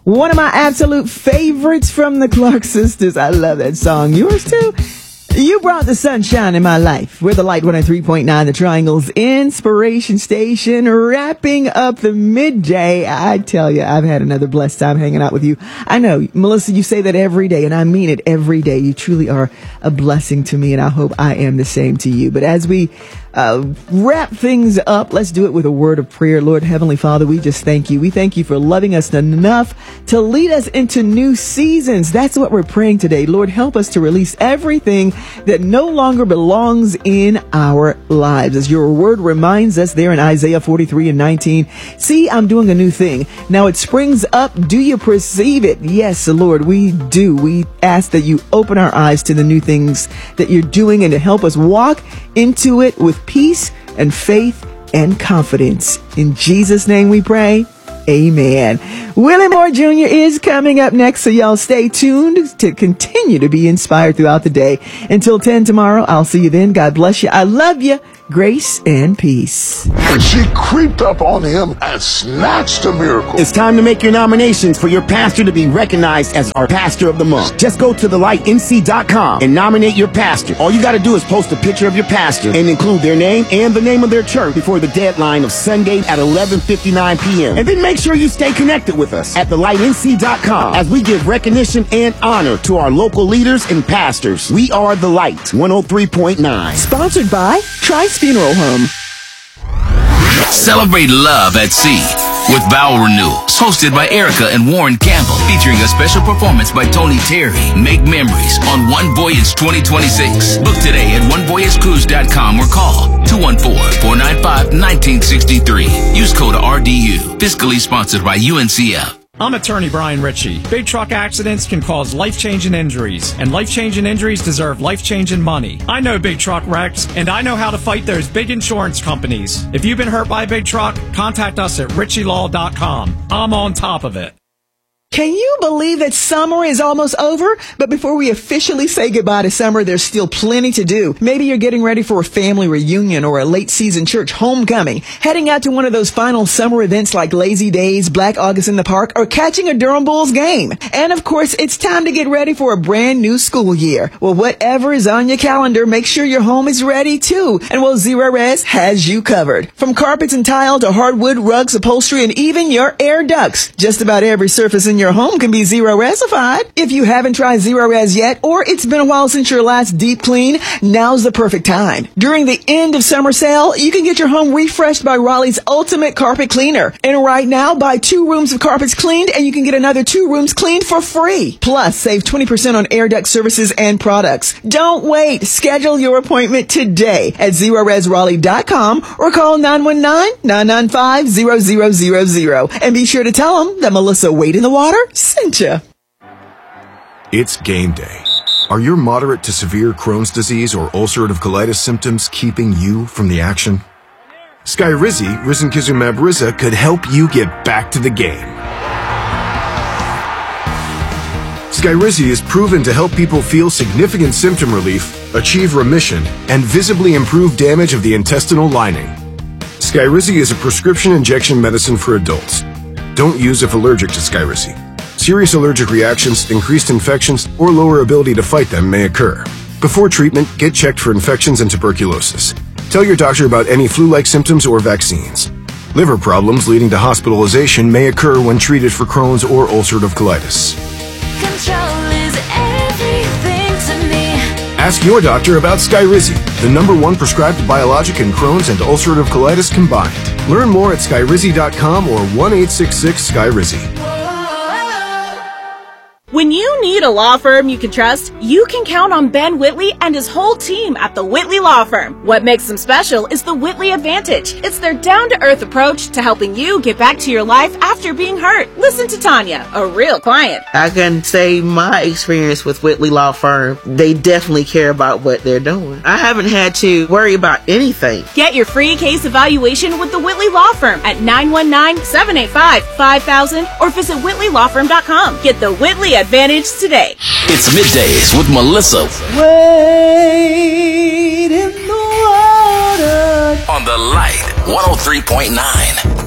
One of my absolute favorites from the Clark Sisters. I love that song. Yours too? You brought the sunshine in my life. We're the Light 103.9, the Triangle's Inspiration Station, wrapping up the midday. I tell you, I've had another blessed time hanging out with you. I know, Melissa, you say that every day, and I mean it every day. You truly are a blessing to me, and I hope I am the same to you. But as we wrap things up, let's do it with a word of prayer. Lord Heavenly Father, we just thank you. We thank you for loving us enough to lead us into new seasons. That's what we're praying today. Lord, help us to release everything that no longer belongs in our lives. As your word reminds us there in Isaiah 43:19, see, I'm doing a new thing. Now it springs up. Do you perceive it? Yes, Lord, we do. We ask that you open our eyes to the new things that you're doing and to help us walk into it with peace and faith and confidence. In Jesus' name we pray. Amen. Willie Moore Jr. is coming up next, so y'all stay tuned to continue to be inspired throughout the day. Until 10 tomorrow, I'll see you then. God bless you. I love you. Grace and peace. And she creeped up on him and snatched a miracle. It's time to make your nominations for your pastor to be recognized as our pastor of the month. Just go to thelightnc.com and nominate your pastor. All you got to do is post a picture of your pastor and include their name and the name of their church before the deadline of Sunday at 11:59 p.m. And then make sure you stay connected with us at thelightnc.com as we give recognition and honor to our local leaders and pastors. We are The Light 103.9. Sponsored by Trice Funeral Home. Celebrate love at sea with Vow Renewals, hosted by Erica and Warren Campbell, featuring a special performance by Tony Terry. Make memories on One Voyage 2026. Book today at onevoyagecruise.com or call 214-495-1963. Use code RDU. Fiscally sponsored by UNCF. I'm attorney Brian Ritchie. Big truck accidents can cause life-changing injuries, and life-changing injuries deserve life-changing money. I know big truck wrecks, and I know how to fight those big insurance companies. If you've been hurt by a big truck, contact us at ritchielaw.com. I'm on top of it. Can you believe that summer is almost over? But before we officially say goodbye to summer, there's still plenty to do. Maybe you're getting ready for a family reunion or a late season church homecoming, heading out to one of those final summer events like Lazy Days, Black August in the Park, or catching a Durham Bulls game. And of course, it's time to get ready for a brand new school year. Well, whatever is on your calendar, make sure your home is ready too. And well, Zero Res has you covered. From carpets and tile to hardwood, rugs, upholstery, and even your air ducts. Just about every surface in your home can be Zero Resified. If you haven't tried Zero Res yet, or it's been a while since your last deep clean, now's the perfect time. During the end of summer sale, you can get your home refreshed by Raleigh's Ultimate Carpet Cleaner. And right now, buy 2 rooms of carpets cleaned and you can get another 2 rooms cleaned for free. Plus, save 20% on air duct services and products. Don't wait. Schedule your appointment today at ZeroResRaleigh.com or call 919-995-0000. And be sure to tell them that Melissa Wade in the Water sent you. It's game day. Are your moderate to severe Crohn's disease or ulcerative colitis symptoms keeping you from the action? Skyrizi, risankizumab Riza, could help you get back to the game. Skyrizi is proven to help people feel significant symptom relief, achieve remission, and visibly improve damage of the intestinal lining. Skyrizi is a prescription injection medicine for adults. Don't use if allergic to Skyrizi. Serious allergic reactions, increased infections, or lower ability to fight them may occur. Before treatment, get checked for infections and tuberculosis. Tell your doctor about any flu-like symptoms or vaccines. Liver problems leading to hospitalization may occur when treated for Crohn's or ulcerative colitis. Control is everything to me. Ask your doctor about Skyrizi, the #1 prescribed biologic in Crohn's and ulcerative colitis combined. Learn more at skyrizi.com or 1-866-SKYRIZI. When you need a law firm you can trust, you can count on Ben Whitley and his whole team at the Whitley Law Firm. What makes them special is the Whitley Advantage. It's their down-to-earth approach to helping you get back to your life after being hurt. Listen to Tanya, a real client. I can say my experience with Whitley Law Firm, they definitely care about what they're doing. I haven't had to worry about anything. Get your free case evaluation with the Whitley Law Firm at 919-785-5000 or visit whitleylawfirm.com. Get the Whitley Advantage today. It's Middays with Melissa. Wade in the water. On the Light 103.9.